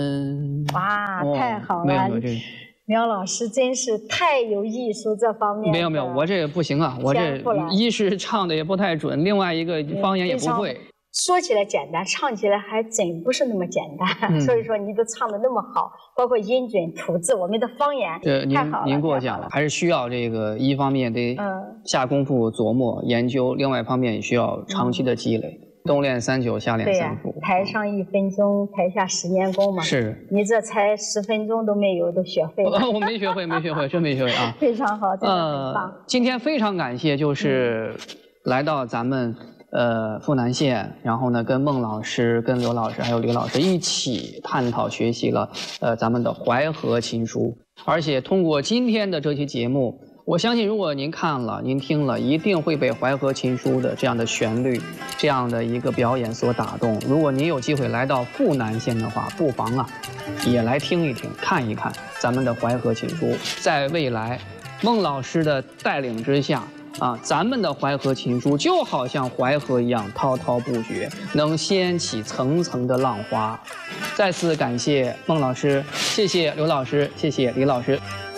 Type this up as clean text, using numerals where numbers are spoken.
哇，太好了！ 没有这个。 苗老师真是太有艺术这方面。 没有，我这不行啊，我这一是唱的也不太准，另外一个方言也不会。 说起来简单，唱起来还真不是那么简单。所以说你都唱的那么好，包括音准、吐字，我们的方言太好了。 您给我讲了，还是需要这个一方面得下功夫琢磨研究，另外一方面也需要长期的积累。冬练3九，夏练3伏。台上1分钟，台下10年功嘛。 是。 你这才10分钟都没有，都学会了。 我没学会，真没学会啊。 非常好，真的很棒。 今天非常感谢，就是来到咱们富南县，然后呢，跟孟老师、跟刘老师还有李老师一起探讨学习了咱们的淮河琴书，而且通过今天的这期节目。我相信，如果您看了、您听了，一定会被淮河琴书的这样的旋律、这样的一个表演所打动。如果您有机会来到富南县的话，不妨也来听一听、看一看咱们的淮河琴书。在未来，孟老师的带领之下，咱们的淮河琴书就好像淮河一样滔滔不绝，能掀起层层的浪花。再次感谢孟老师，谢谢刘老师，谢谢李老师。